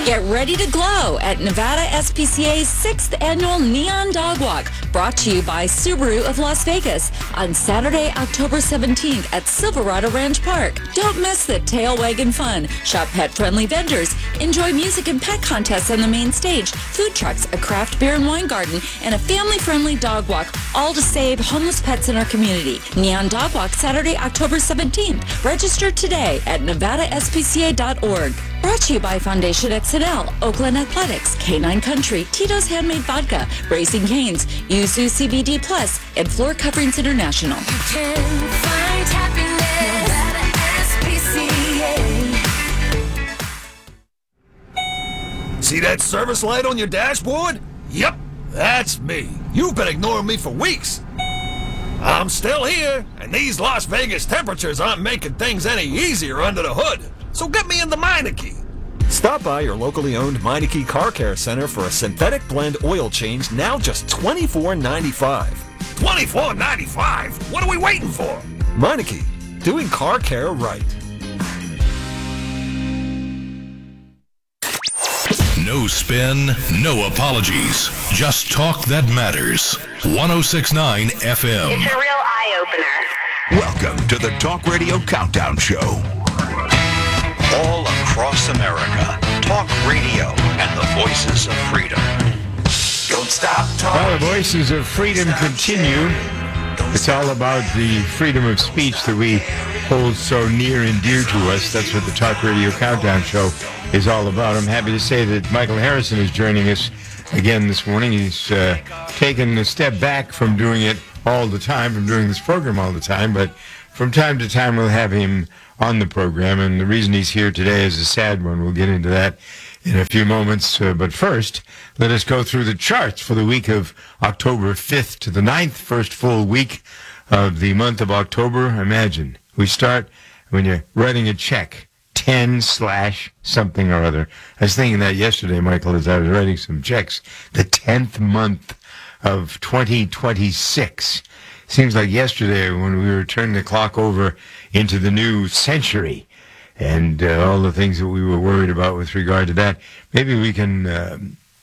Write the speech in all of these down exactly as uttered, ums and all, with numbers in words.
Get ready to glow at Nevada S P C A's sixth Annual Neon Dog Walk, brought to you by Subaru of Las Vegas on Saturday, October seventeenth at Silverado Ranch Park. Don't miss the tail wagging fun. Shop pet-friendly vendors. Enjoy music and pet contests on the main stage, food trucks, a craft beer and wine garden, and a family-friendly dog walk, all to save homeless pets in our community. Neon Dog Walk, Saturday, October seventeenth. Register today at nevada s p c a dot org. Brought to you by Foundation X N L, Oakland Athletics, K nine Country, Tito's Handmade Vodka, Racing Canes, Yuzu C B D Plus, and Floor Coverings International. You can find happiness at S P C A. See that service light on your dashboard? Yep, that's me. You've been ignoring me for weeks. I'm still here, and these Las Vegas temperatures aren't making things any easier under the hood. So get me in the Meineke. Stop by your locally owned Meineke Car Care Center for a synthetic blend oil change, now just twenty-four ninety-five. twenty-four ninety-five? What are we waiting for? Meineke, doing car care right. No spin, no apologies. Just talk that matters. one oh six point nine F M. It's a real eye-opener. Welcome to the Talk Radio Countdown Show. All across America, talk radio and the voices of freedom. Don't stop talking. Well, the voices of freedom continue. It's all about the freedom of speech that we hold so near and dear to us. That's what the Talk Radio Countdown Show is all about. I'm happy to say that Michael Harrison is joining us again this morning. He's uh, taken a step back from doing it all the time, from doing this program all the time, but from time to time we'll have him on the program, and the reason he's here today is a sad one. We'll get into that in a few moments, uh, but first, let us go through the charts for the week of October fifth to the ninth, first full week of the month of October. Imagine, we start when you're writing a check, ten slash something or other. I was thinking that yesterday, Michael, as I was writing some checks, the tenth month of twenty twenty-six. Seems like yesterday when we were turning the clock over into the new century and uh, all the things that we were worried about with regard to that. Maybe we can uh,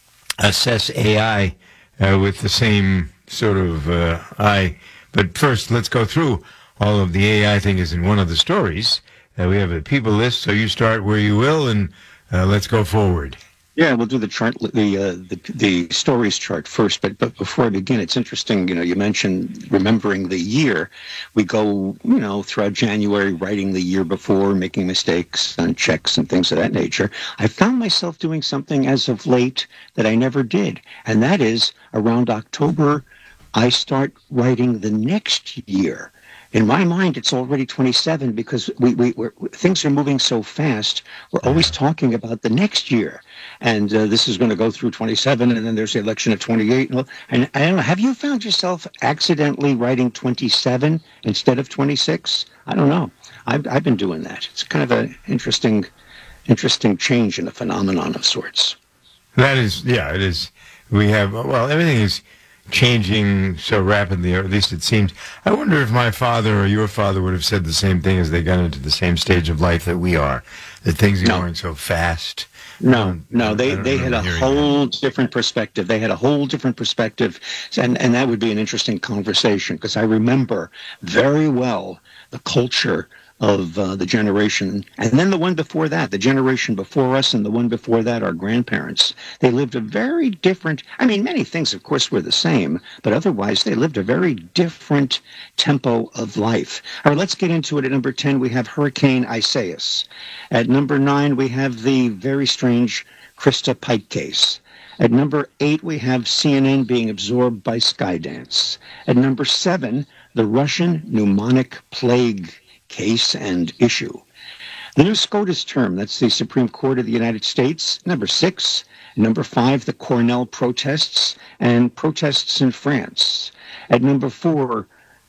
assess A I uh, with the same sort of uh, eye. But first, let's go through all of the A I things in one of the stories. Uh, we have a people list, so you start where you will, and uh, let's go forward. Yeah, we'll do the chart, the, uh, the the stories chart first. But but before I begin, it's interesting. You know, you mentioned remembering the year. We go, you know, throughout January, writing the year before, making mistakes on checks and things of that nature. I found myself doing something as of late that I never did, and that is around October, I start writing the next year. In my mind, it's already twenty-seven because we, we we're, things are moving so fast. We're always talking about the next year. And uh, this is going to go through twenty-seven, and then there's the election at twenty-eight. And, and I don't know, have you found yourself accidentally writing twenty-seven instead of twenty-six? I don't know. I've, I've been doing that. It's kind of an interesting, interesting change in a phenomenon of sorts. That is, yeah, it is. We have, well, everything is changing so rapidly, or at least it seems. I wonder if my father or your father would have said the same thing as they got into the same stage of life that we are, that things are No. going so fast. No, no, they, I don't they had a remember hearing whole different perspective. They had a whole different perspective, and, and that would be an interesting conversation, because I remember very well the culture of uh, the generation, and then the one before that, the generation before us, and the one before that, our grandparents. They lived a very different, I mean, many things, of course, were the same, but otherwise they lived a very different tempo of life. All right, let's get into it. At number ten, we have Hurricane Isaias. At number nine, we have the very strange Krista Pike case. At number eight, we have C N N being absorbed by Skydance. At number seven, the Russian pneumonic plague case and issue. The new SCOTUS term, that's the Supreme Court of the United States. Number six. Number five, the Cornell protests and protests in France. At number four,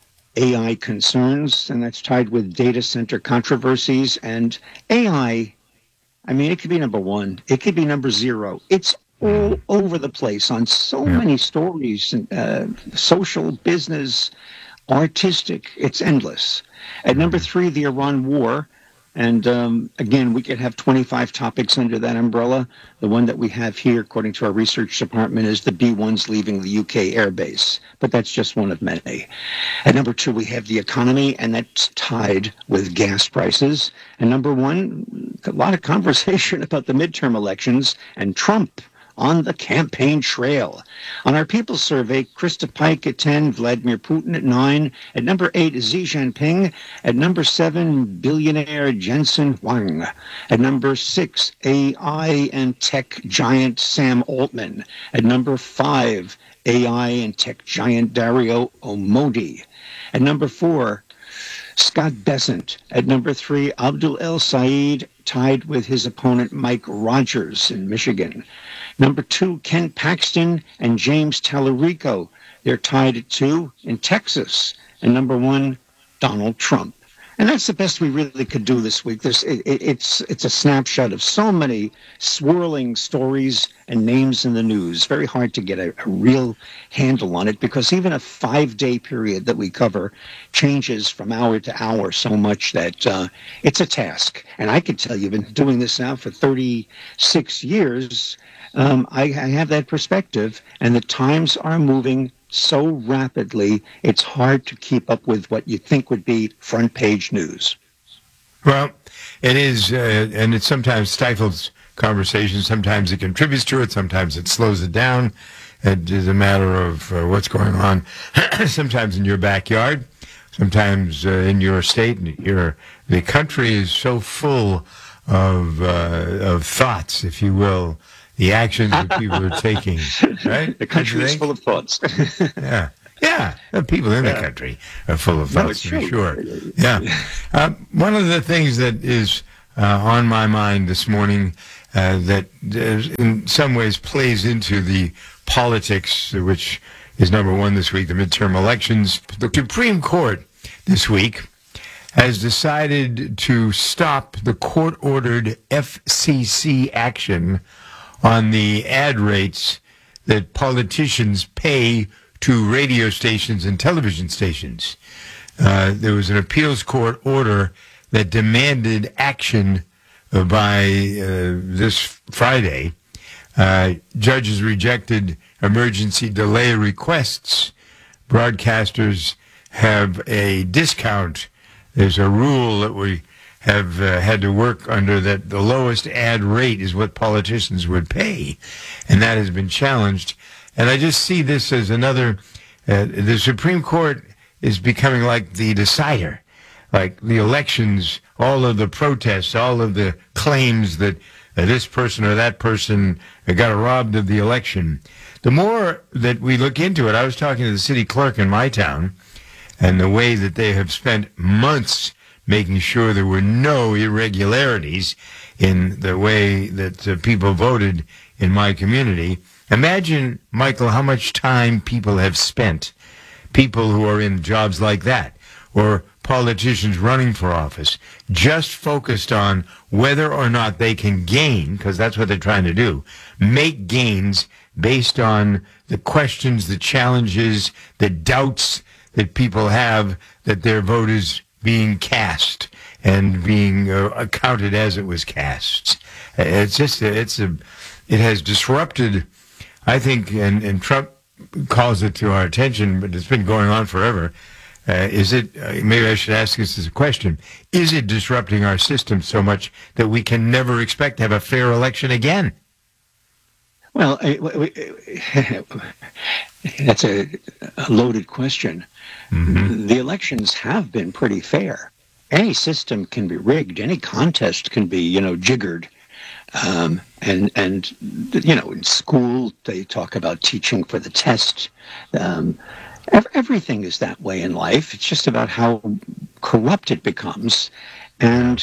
A I concerns, and that's tied with data center controversies. And A I, I mean, it could be number one. It could be number zero. It's all over the place on so many stories, uh, social, business, artistic. It's endless. At number three, the Iran war. And um, again, we could have twenty-five topics under that umbrella. The one that we have here, according to our research department, is the B ones leaving the U K airbase. But that's just one of many. At number two, we have the economy, and that's tied with gas prices. And number one, a lot of conversation about the midterm elections and Trump on the campaign trail. On our People's Survey, Krista Pike at ten, Vladimir Putin at nine. At number eight, Xi Jinping. At number seven, billionaire Jensen Huang. At number six, A I and tech giant Sam Altman. At number five, A I and tech giant Dario Omodi. At number four, Scott Bessent. At number three, Abdul El Sayed, tied with his opponent Mike Rogers in Michigan. Number two, Ken Paxton and James Tallarico. They're tied at two in Texas. And number one, Donald Trump. And that's the best we really could do this week. There's, it, it, it's it's a snapshot of so many swirling stories and names in the news. Very hard to get a, a real handle on it because even a five-day period that we cover changes from hour to hour so much that uh, it's a task. And I could tell you, I've been doing this now for thirty-six years. Um, I, I have that perspective, and the times are moving so rapidly, it's hard to keep up with what you think would be front page news. Well, it is, uh, and it sometimes stifles conversation. Sometimes it contributes to it. Sometimes it slows it down. It is a matter of uh, what's going on. Sometimes in your backyard, sometimes uh, in your state. Your the country is so full of uh, of thoughts, if you will. The actions that people are taking, right? The country is full of thoughts. yeah, yeah. The people in the Yeah. country are full of thoughts, No, for it's sure. true. Yeah. Uh, one of the things that is uh, on my mind this morning uh, that uh, in some ways plays into the politics, which is number one this week, the midterm elections. The Supreme Court this week has decided to stop the court-ordered F C C action on the ad rates that politicians pay to radio stations and television stations. Uh, there was an appeals court order that demanded action uh, by uh, this Friday. Uh, judges rejected emergency delay requests. Broadcasters have a discount. There's a rule that we have uh, had to work under that the lowest ad rate is what politicians would pay, and that has been challenged. And I just see this as another, uh, the Supreme Court is becoming like the decider, like the elections, all of the protests, all of the claims that uh, this person or that person got robbed of the election. The more that we look into it, I was talking to the city clerk in my town, and the way that they have spent months making sure there were no irregularities in the way that uh, people voted in my community. Imagine, Michael, how much time people have spent, people who are in jobs like that, or politicians running for office, just focused on whether or not they can gain, because that's what they're trying to do, make gains based on the questions, the challenges, the doubts that people have that their vote is being cast and being uh, counted as it was cast. It's just, it's a, it has disrupted, I think, and, and Trump calls it to our attention, but it's been going on forever. Uh, is it, uh, maybe I should ask this as a question, is it disrupting our system so much that we can never expect to have a fair election again? Well, I, I, that's a, a loaded question. Mm-hmm. The elections have been pretty fair. Any system can be rigged. Any contest can be, you know, jiggered. Um, and, and, you know, in school, they talk about teaching for the test. Um, everything is that way in life. It's just about how corrupt it becomes. And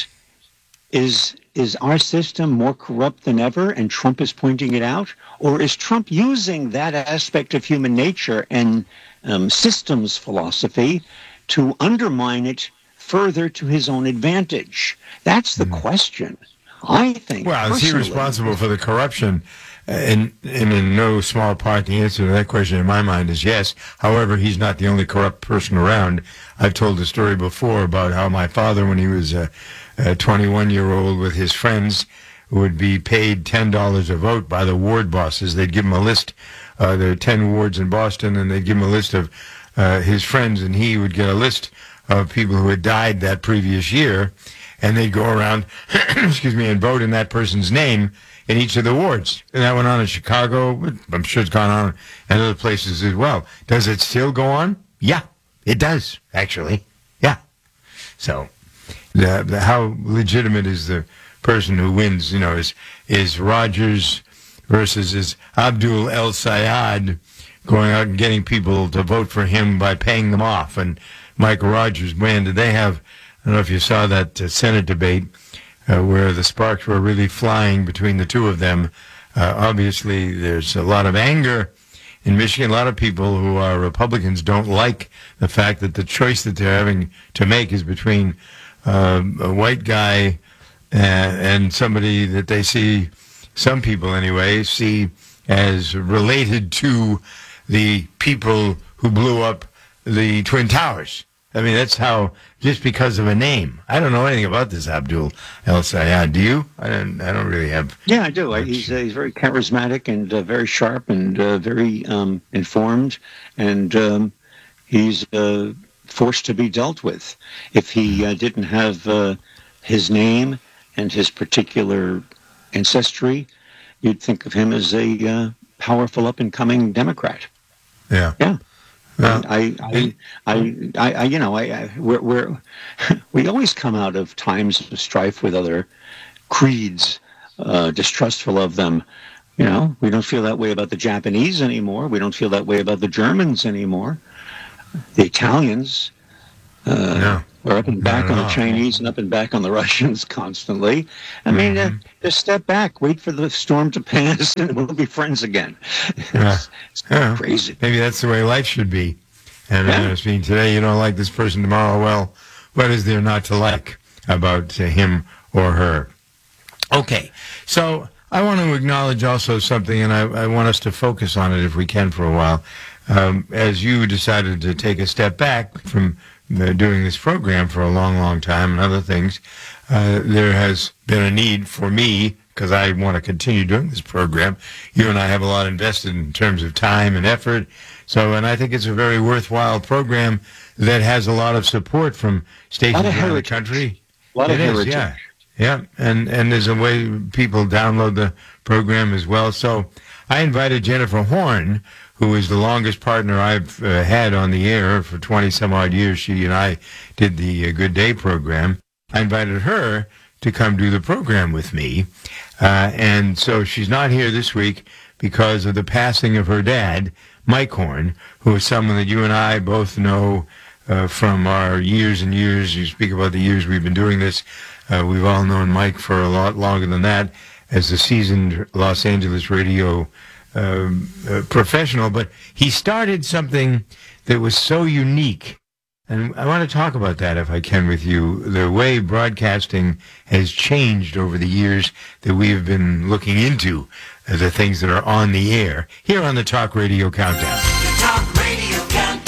is is our system more corrupt than ever, and Trump is pointing it out? Or is Trump using that aspect of human nature and um, systems philosophy to undermine it further to his own advantage? That's the mm. question, I think. Well, is he responsible for the corruption? Uh, and, and in no small part, the answer to that question in my mind is yes. However, he's not the only corrupt person around. I've told the story before about how my father, when he was uh, a twenty-one-year-old with his friends would be paid ten dollars a vote by the ward bosses. They'd give him a list. Uh, there are ten wards in Boston, and they'd give him a list of uh, his friends, and he would get a list of people who had died that previous year, and they'd go around, excuse me, and vote in that person's name in each of the wards. And that went on in Chicago. I'm sure it's gone on in other places as well. Does it still go on? Yeah, it does, actually. Yeah. So the, the, how legitimate is the person who wins, you know, is, is Rogers versus is Abdul El Sayed going out and getting people to vote for him by paying them off. And Mike Rogers, man, did they have, I don't know if you saw that uh, Senate debate uh, where the sparks were really flying between the two of them. Uh, obviously, there's a lot of anger in Michigan. A lot of people who are Republicans don't like the fact that the choice that they're having to make is between uh, a white guy uh, and somebody that they see, some people anyway, see as related to the people who blew up the Twin Towers. I mean, that's how, just because of a name. I don't know anything about this Abdul El Sayed. Do you? I don't, I don't really have... Yeah, I do. I, he's, uh, he's very charismatic and uh, very sharp and uh, very um, informed, and um, he's uh, forced to be dealt with. If he uh, didn't have uh, his name and his particular ancestry, you'd think of him as a uh, powerful up-and-coming Democrat. Yeah. Yeah. Well, I, I, I, I, I, you know, I, I we're, we're, we always come out of times of strife with other creeds, uh, distrustful of them. You know, we don't feel that way about the Japanese anymore. We don't feel that way about the Germans anymore. The Italians, uh, no. we're up and back Not on at the all. Chinese and up and back on the Russians constantly. I mean, Mm-hmm. uh, just step back, wait for the storm to pass, and we'll be friends again. Yeah. It's, it's Yeah. crazy. Maybe that's the way life should be. And Yeah. uh, speaking today, you don't like this person tomorrow. Well, what is there not to like about uh, him or her? Okay, so I want to acknowledge also something, and I, I want us to focus on it if we can for a while. Um, as you decided to take a step back from uh, doing this program for a long, long time and other things, uh, there has been a need for me, because I want to continue doing this program. You and I have a lot invested in terms of time and effort. So, and I think it's a very worthwhile program that has a lot of support from stations of around the heritage. country. A lot of It is, heritage. yeah. Yeah, and, and there's a way people download the program as well. So I invited Jennifer Horn, who is the longest partner I've uh, had on the air for twenty-some-odd years. She and I did the uh, Good Day program. I invited her to come do the program with me. Uh, and so she's not here this week because of the passing of her dad, Mike Horn, who is someone that you and I both know uh, from our years and years. You speak about the years we've been doing this. Uh, we've all known Mike for a lot longer than that as a seasoned Los Angeles radio um, uh, professional. But he started something that was so unique. And I want to talk about that, if I can, with you. The way broadcasting has changed over the years that we have been looking into uh, the things that are on the air here on the Talk Radio Countdown. The Talk Radio Countdown.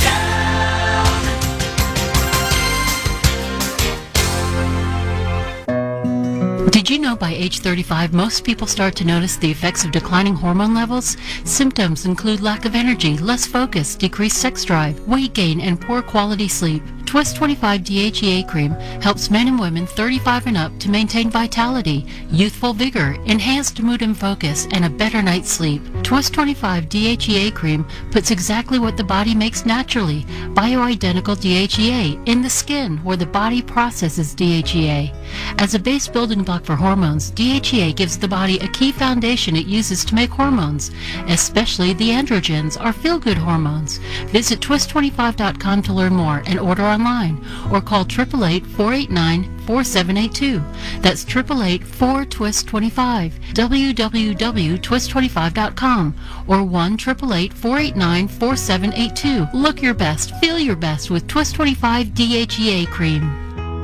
Did you know by age thirty-five, most people start to notice the effects of declining hormone levels? Symptoms include lack of energy, less focus, decreased sex drive, weight gain, and poor quality sleep. Twist twenty-five D H E A cream helps men and women thirty-five and up to maintain vitality, youthful vigor, enhanced mood and focus, and a better night's sleep. Twist twenty-five D H E A cream puts exactly what the body makes naturally, bioidentical D H E A, in the skin where the body processes D H E A. As a base building block for hormones, D H E A gives the body a key foundation it uses to make hormones, especially the androgens, or feel-good hormones. Visit twist twenty-five dot com to learn more and order online, or call eight eight eight, four eight nine, four seven eight two. That's eight eight eight, four, twist twenty-five, w w w dot twist twenty-five dot com, or one eight eight eight, four eight nine, four seven eight two. Look your best, feel your best with Twist twenty-five D H E A cream.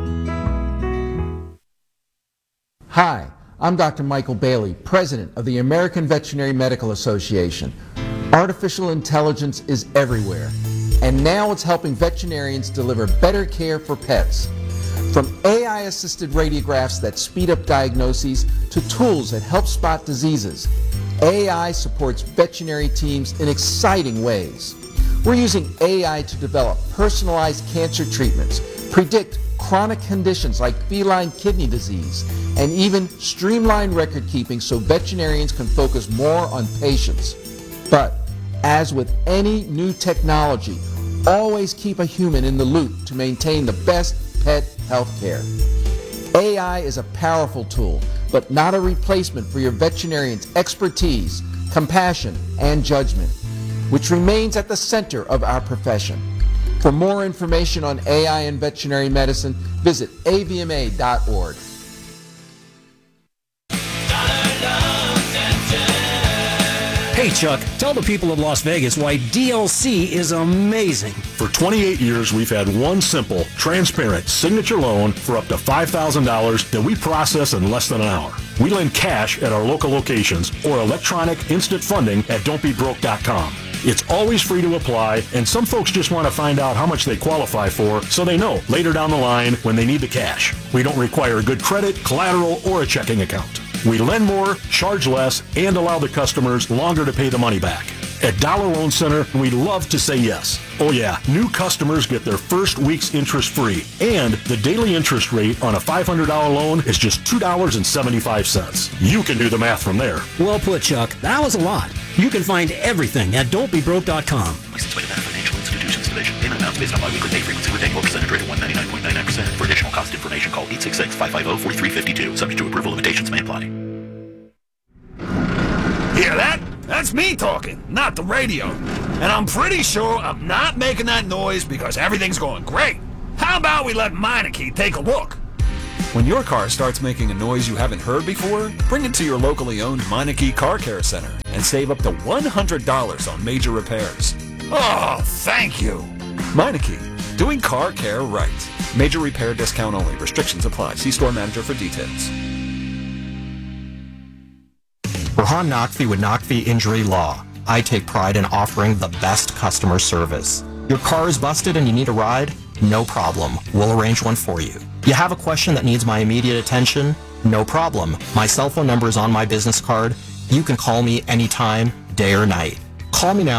Hi, I'm Doctor Michael Bailey, President of the American Veterinary Medical Association. Artificial intelligence is everywhere, and now it's helping veterinarians deliver better care for pets. From A I-assisted radiographs that speed up diagnoses to tools that help spot diseases, A I supports veterinary teams in exciting ways. We're using A I to develop personalized cancer treatments, predict chronic conditions like feline kidney disease, and even streamline record keeping so veterinarians can focus more on patients. But as with any new technology, always keep a human in the loop to maintain the best pet health care. A I is a powerful tool, but not a replacement for your veterinarian's expertise, compassion, and judgment, which remains at the center of our profession. For more information on A I in veterinary medicine, visit A V M A dot org. Hey Chuck, tell the people of Las Vegas why D L C is amazing. For twenty-eight years, we've had one simple, transparent signature loan for up to five thousand dollars that we process in less than an hour. We lend cash at our local locations or electronic instant funding at don't be broke dot com. It's always free to apply, and some folks just want to find out how much they qualify for so they know later down the line when they need the cash. We don't require good credit, collateral, or a checking account. We lend more, charge less, and allow the customers longer to pay the money back. At Dollar Loan Center, we love to say yes. Oh yeah, new customers get their first week's interest free, and the daily interest rate on a five hundred dollars loan is just two dollars and seventy-five cents. You can do the math from there. Well put, Chuck. That was a lot. You can find everything at don't be broke dot com. License by Nevada Financial Institutions Division. Payment amounts based on biweekly pay frequency with annual percentage rate of one ninety-nine point nine nine percent. For additional cost information, call eight six six, five five zero, four three five two. Subject to approval, limitations may apply. Hear that? That's me talking, not the radio. And I'm pretty sure I'm not making that noise because everything's going great. How about we let Meineke take a look? When your car starts making a noise you haven't heard before, bring it to your locally owned Meineke Car Care Center and save up to one hundred dollars on major repairs. Oh, thank you. Meineke, doing car care right. Major repair discount only. Restrictions apply. See store manager for details. Rahan Naqvi with Naqvi Injury Law. I take pride in offering the best customer service. Your car is busted and you need a ride? No problem. We'll arrange one for you. You have a question that needs my immediate attention? No problem. My cell phone number is on my business card. You can call me anytime, day or night. Call me now.